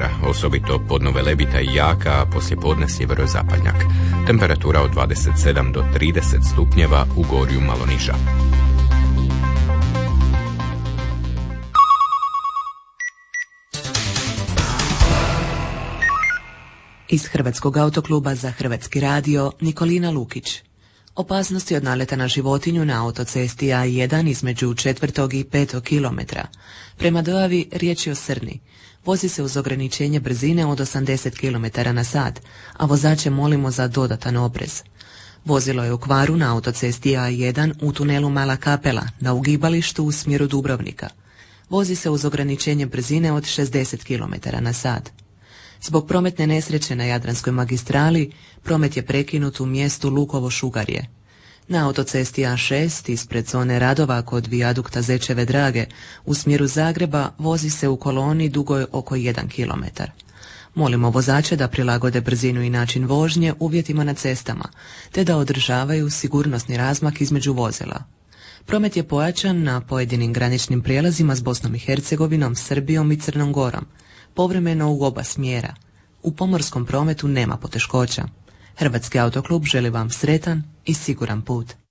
vjetra, osobito podno Velebita i jaka, a poslijepodne sjeverozapadnjak. Temperatura od 27 do 30 stupnjeva, u Gorju malo niža. Iz Hrvatskog autokluba za Hrvatski radio Nikolina Lukić. Opasnosti od naleta na životinju na autocesti A1 između 4. i 5. kilometra. Prema dojavi riječ je o srni. Vozi se uz ograničenje brzine od 80 km na sat, a vozače molimo za dodatan oprez. Vozilo je u kvaru na autocesti A1 u tunelu Mala Kapela na ugibalištu u smjeru Dubrovnika. Vozi se uz ograničenje brzine od 60 km na sat. Zbog prometne nesreće na Jadranskoj magistrali, promet je prekinut u mjestu Lukovo Šugarje. Na autocesti A6, ispred zone radova kod vijadukta Zečeve Drage, u smjeru Zagreba vozi se u koloni dugoj oko 1 km. Molimo vozače da prilagode brzinu i način vožnje uvjetima na cestama, te da održavaju sigurnosni razmak između vozila. Promet je pojačan na pojedinim graničnim prijelazima s Bosnom i Hercegovinom, Srbijom i Crnom Gorom, povremeno u oba smjera. U pomorskom prometu nema poteškoća. Hrvatski autoklub želi vam sretan i siguran put.